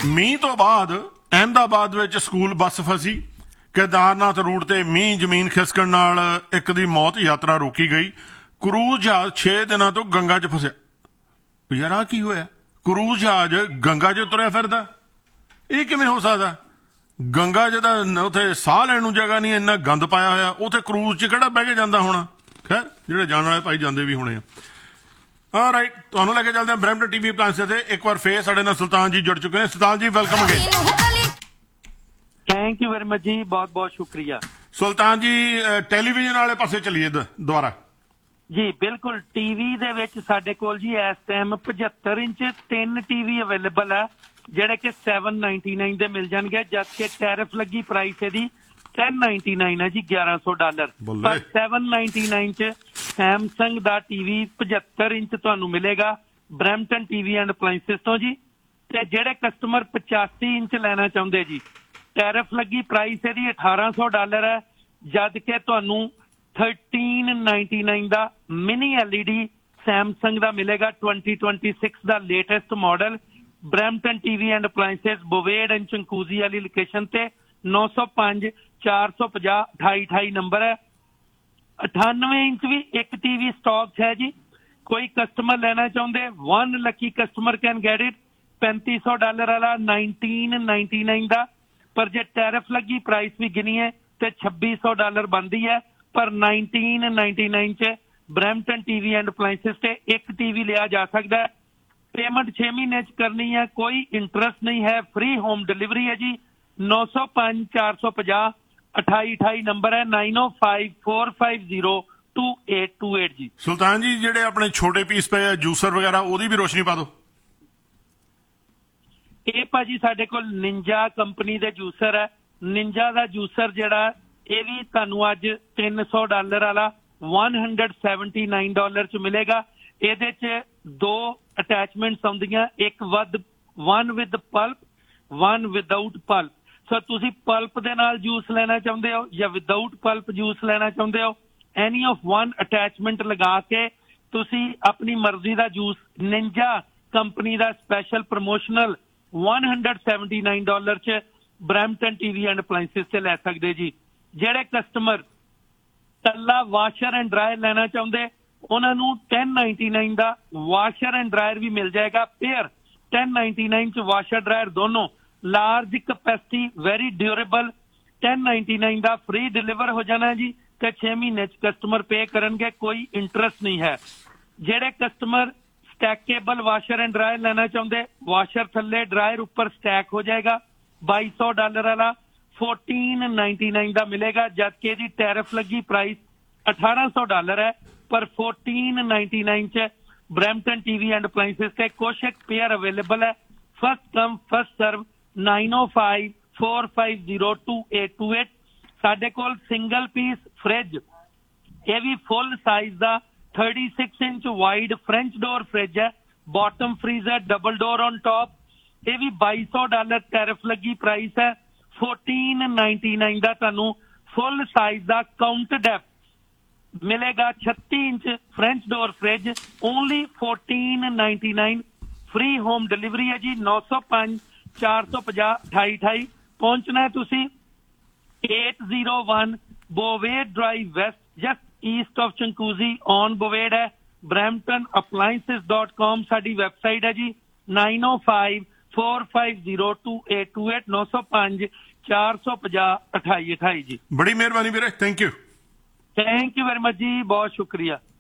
ਮੀਂਹ ਤੋਂ ਬਾਅਦ ਅਹਿਮਦਾਬਾਦ ਵਿੱਚ ਸਕੂਲ ਬੱਸ ਫਸੀ। ਕੇਦਾਰਨਾਥ ਰੂਟ ਤੇ ਮੀਂਹ ਜ਼ਮੀਨ ਖਿਸਕਣ ਨਾਲ ਇੱਕ ਦੀ ਮੌਤ, ਯਾਤਰਾ ਰੋਕੀ ਗਈ। ਕਰੂਜ਼ ਜਹਾਜ਼ 6 ਦਿਨਾਂ ਤੋਂ ਗੰਗਾ 'ਚ ਫਸਿਆ। ਯਾਰ ਆਹ ਕੀ ਹੋਇਆ? ਕਰੂਜ਼ ਜਹਾਜ਼ ਗੰਗਾ 'ਚ ਤੁਰਿਆ ਫਿਰਦਾ, ਇਹ ਕਿਵੇਂ ਹੋ ਸਕਦਾ? ਗੰਗਾ 'ਚ ਤਾਂ ਉੱਥੇ ਸਾਹ ਲੈਣ ਨੂੰ ਜਗ੍ਹਾ ਨਹੀਂ, ਇੰਨਾ ਗੰਦ ਪਾਇਆ ਹੋਇਆ। ਉੱਥੇ ਕਰੂਜ਼ 'ਚ ਕਿਹੜਾ ਬਹਿ ਕੇ ਜਾਂਦਾ ਹੋਣਾ? ਖੈਰ ਜਿਹੜੇ ਜਾਣ ਵਾਲੇ ਭਾਈ ਜਾਂਦੇ ਵੀ ਹੋਣੇ ਆ। ਰਾਈਟ, ਤੁਹਾਨੂੰ ਲੈ ਕੇ ਚੱਲਦੇ ਹਾਂ ਬ੍ਰੈਂਪਟਨ ਟੀਵੀ ਪਲਾਂਸ ਤੇ। ਇੱਕ ਵਾਰ ਫੇਰ ਸਾਡੇ ਨਾਲ ਸੁਲਤਾਨ ਜੀ ਜੁੜ ਚੁੱਕੇ ਨੇ। ਸੁਲਤਾਨ ਜੀ welcome again. Thank you very much ਜੀ, ਬਹੁਤ ਬਹੁਤ ਸ਼ੁਕਰੀਆ। ਸੁਲਤਾਨ ਜੀ ਟੈਲੀਵਿਜ਼ਨ ਵਾਲੇ ਪਾਸੇ ਚੱਲੀਏ ਦੁਬਾਰਾ ਜੀ। ਬਿਲਕੁਲ, ਟੀਵੀ ਦੇ ਵਿੱਚ ਸਾਡੇ ਕੋਲ ਜੀ ਇਸ ਟਾਈਮ 75 ਇੰਚ 3 ਟੀਵੀ ਅਵੇਲੇਬਲ ਹੈ, ਜਿਹੜੇ ਕਿ 799 ਦੇ ਮਿਲ ਜਾਣਗੇ, ਜਦਕਿ ਟੈਰਿਫ ਲੱਗੀ ਪ੍ਰਾਈਸ ਇਹਦੀ 1099 ਹੈ ਜੀ, $1100। ਪਰ 799 ਚ ਸੈਮਸੰਗ ਦਾ ਟੀਵੀ 75 ਇੰਚ ਤੁਹਾਨੂੰ ਮਿਲੇਗਾ ਬ੍ਰੈਂਪਟਨ ਟੀਵੀ ਐਂਡ ਅਪਲਾਈਐਂਸਿਸ ਤੋਂ ਜੀ। ਤੇ ਜਿਹੜੇ ਕਸਟਮਰ 85 ਇੰਚ ਲੈਣਾ ਚਾਹੁੰਦੇ ਜੀ, ਟੈਰਿਫ ਲੱਗੀ ਪ੍ਰਾਈਸ ਇਹਦੀ $1800 ਹੈ, ਜਦ ਕਿ ਤੁਹਾਨੂੰ 1399 ਦਾ ਮਿਨੀ LED ਸੈਮਸੰਗ ਦਾ ਮਿਲੇਗਾ 2026 ਦਾ latest model. Brampton TV and ਅਪਲਾਈਐਂਸਿਸ ਬੋਵੇਡ and ਚੰਕੂਜ਼ੀ ਵਾਲੀ ਲੋਕੇਸ਼ਨ ਤੇ 905 450 2828 ਨੰਬਰ ਹੈ। 98 ਇੰਚ ਵੀ ਇੱਕ ਟੀਵੀ ਸਟਾਕ ਹੈ ਜੀ। ਕੋਈ ਕਸਟਮਰ ਲੈਣਾ ਚਾਹੁੰਦੇ, 1 Lucky customer can get it. $3500 ਵਾਲਾ 1999 ਦਾ, ਪਰ ਜੇ ਟੈਰਿਫ ਲੱਗੀ ਪ੍ਰਾਈਸ ਵੀ ਗਿਣੀਏ ਤੇ $2600 ਬਣਦੀ ਹੈ। ਪਰ 1999 ਚ ਬ੍ਰੈਂਪਟਨ ਟੀਵੀ ਐਂਡ ਅਪਲਾਈਐਂਸਿਸ ਤੇ ਇੱਕ ਟੀਵੀ ਲਿਆ ਜਾ ਸਕਦਾ ਹੈ। ਪੇਮੈਂਟ 6 ਮਹੀਨੇ ਚ ਕਰਨੀ ਹੈ, ਕੋਈ ਇੰਟਰਸਟ ਨਹੀਂ ਹੈ, ਫ੍ਰੀ ਹੋਮ ਡਿਲੀਵਰੀ ਹੈ ਜੀ। 905 450 2828 ਨੰਬਰ ਹੈ, 905 450 2828 ਜੀ। ਸੁਲਤਾਨ ਜੀ ਜਿਹੜੇ ਆਪਣੇ ਛੋਟੇ ਪੀਸ ਪਏ ਆ ਜੂਸਰ ਵਗੈਰਾ, ਉਹਦੀ ਵੀ ਰੋਸ਼ਨੀ ਪਾ ਦਿਓ। ਇਹ ਭਾਜੀ ਸਾਡੇ ਕੋਲ ਨਿੰਜਾ ਕੰਪਨੀ ਦੇ ਜੂਸਰ ਹੈ। ਨਿੰਜਾ ਦਾ ਜੂਸਰ ਜਿਹੜਾ ਇਹ ਵੀ ਤੁਹਾਨੂੰ ਅੱਜ $300 ਵਾਲਾ $179 ਚ ਮਿਲੇਗਾ। ਇਹਦੇ ਚ 2 ਅਟੈਚਮੈਂਟਸ ਆਉਂਦੀਆਂ, ਇੱਕ one with pulp, one without pulp. ਸੋ ਤੁਸੀਂ ਪਲਪ ਦੇ ਨਾਲ ਜੂਸ ਲੈਣਾ ਚਾਹੁੰਦੇ ਹੋ ਜਾਂ ਵਿਦਆਊਟ ਪਲਪ ਜੂਸ ਲੈਣਾ ਚਾਹੁੰਦੇ ਹੋ, ਐਨੀ ਆਫ 1 ਅਟੈਚਮੈਂਟ ਲਗਾ ਕੇ ਤੁਸੀਂ ਆਪਣੀ ਮਰਜ਼ੀ ਦਾ ਜੂਸ ਨਿੰਜਾ ਕੰਪਨੀ ਦਾ ਸਪੈਸ਼ਲ ਪ੍ਰਮੋਸ਼ਨਲ $179 ਚ ਬ੍ਰੈਂਪਟਨ ਟੀਵੀ ਐਂਡ ਅਪਲਾਈਐਂਸਿਸ ਤੇ ਲੈ ਸਕਦੇ ਜੀ। ਜਿਹੜੇ ਕਸਟਮਰ ਕੱਲਾ ਵਾਸ਼ਰ ਐਂਡ ਡਰਾਇਰ ਲੈਣਾ ਚਾਹੁੰਦੇ, ਉਹਨਾਂ ਨੂੰ 1099 ਦਾ ਵਾਸ਼ਰ ਐਂਡ ਡਰਾਇਰ ਵੀ ਮਿਲ ਜਾਏਗਾ ਪੇਅਰ। 1099 ਚ ਵਾਸ਼ਰ ਡਰਾਇਰ ਦੋਨੋਂ, ਲਾਰਜ ਕਪੈਸਿਟੀ, ਵੈਰੀ ਡਿਊਰੇਬਲ। 1099 ਦਾ ਫ੍ਰੀ ਡਿਲੀਵਰ ਹੋ ਜਾਣਾ ਜੀ, ਤੇ 6 ਮਹੀਨੇ ਚ ਕਸਟਮਰ ਪੇ ਕਰਨਗੇ, ਕੋਈ ਇੰਟਰਸਟ ਨਹੀਂ ਹੈ। ਜਿਹੜੇ ਕਸਟਮਰ ਸਟੈਕੇਬਲ ਵਾਸ਼ਰ ਐਂਡ ਡਰਾਇਰ ਲੈਣਾ ਚਾਹੁੰਦੇ, ਵਾਸ਼ਰ ਥੱਲੇ ਡਰਾਇਰ ਉੱਪਰ ਸਟੈਕ ਹੋ ਜਾਏਗਾ, $2200 ਵਾਲਾ $1499 ਦਾ ਮਿਲੇਗਾ, ਜਦਕਿ ਇਹਦੀ ਟੈਰਿਫ ਲੱਗੀ ਪ੍ਰਾਈਸ $1800 ਹੈ। ਪਰ 1499 ਚ ਬ੍ਰੈਂਪਟਨ ਟੀਵੀ ਐਂਡ ਅਪਲਾਈਐਂਸਿਸ ਤੇ ਕੁਛ ਇੱਕ ਪੇਅਰ ਅਵੇਲੇਬਲ ਹੈ। ਫਸਟ ਕਮ ਫਸਟ ਸਰਵ, 905 450 2828। ਸਾਡੇ ਕੋਲ ਸਿੰਗਲ ਪੀਸ ਫ੍ਰਿਜ, ਇਹ ਵੀ ਫੁੱਲ ਸਾਈਜ਼ ਦਾ 36 inch wide French door fridge ਹੈ, bottom freezer, double door on top. ਇਹ ਵੀ $2200 ਟੈਰਿਫ ਲੱਗੀ ਪ੍ਰਾਈਸ ਹੈ। 1499 ਦਾ ਤੁਹਾਨੂੰ ਫੁੱਲ ਸਾਈਜ਼ ਦਾ ਕਾਊਂਟ ਡੈਪ ਮਿਲੇਗਾ। 36 inch French door fridge, only 1499। Free home delivery ਹੈ ਜੀ। 905 450 2828 ਪਹੁੰਚਣਾ ਹੈ ਤੁਸੀਂ 801 ਬੋਵੇਡ drive West, just East of ਚੰਕੂਜ਼ੀ on ਬੋਵੇਡ ਹੈ। bramptonappliances.com ਸਾਡੀ ਵੈਬਸਾਈਟ ਹੈ ਜੀ। 905 450 2828 905 450 2828 ਜੀ। ਬੜੀ ਮਿਹਰਬਾਨੀ ਵੀਰੇ, thank you. Thank you very much ਜੀ, ਬਹੁਤ ਸ਼ੁਕਰੀਆ।